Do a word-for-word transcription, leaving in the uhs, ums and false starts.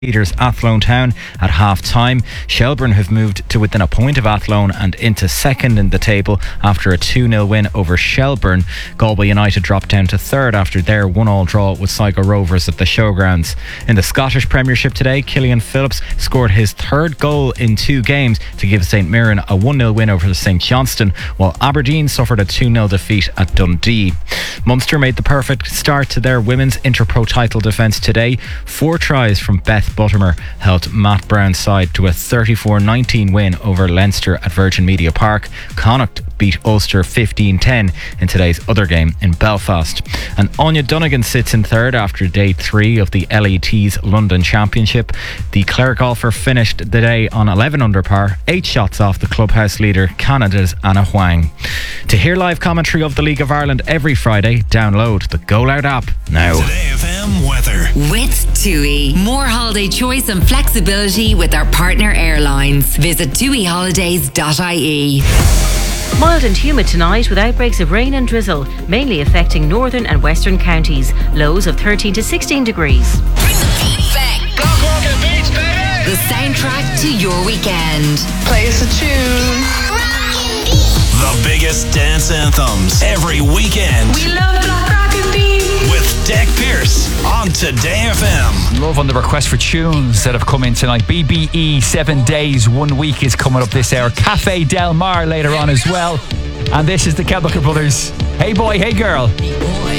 leaders Athlone Town at half time. Shelbourne have moved to within a point of Athlone and into second in the table after a two nil win over Shelbourne. Galway United dropped down to third after their one all draw with Sligo Rovers at the Showgrounds. In the Scottish Premiership today, Killian Phillips scored his third goal in two games to give St Mirren a one nil win over St Johnstone, while Aberdeen suffered a two nil defeat at Dundee. Munster made the perfect start to their women's Interpro title defence today. Four tries from Beth Buttermer helped Matt Brown's side to a thirty-four nineteen win over Leinster at Virgin Media Park. Connacht beat Ulster fifteen ten in today's other game in Belfast. And Anya Donegan sits in third after day three of the L E T's London Championship. The Clare golfer finished the day on eleven under par, eight shots off the clubhouse leader Canada's Anna Huang. To hear live commentary of the League of Ireland every Friday, download the Go Loud app now. Today F M weather. With TUI. More holiday choice and flexibility with our partner airlines. Visit tui holidays dot I E. Mild and humid tonight with outbreaks of rain and drizzle, mainly affecting northern and western counties. Lows of thirteen to sixteen degrees. Bring the beat back. Go, go, get beats, baby! The soundtrack to your weekend. Play us a tune. The biggest dance anthems every weekend. We love Black Rock and Beat. With Deck Pierce on Today F M. Love on the request for tunes that have come in tonight. B B E, Seven Days, One Week is coming up this hour. Cafe Del Mar later on as well. And this is the Chemical Brothers. Hey boy, hey girl. Boy.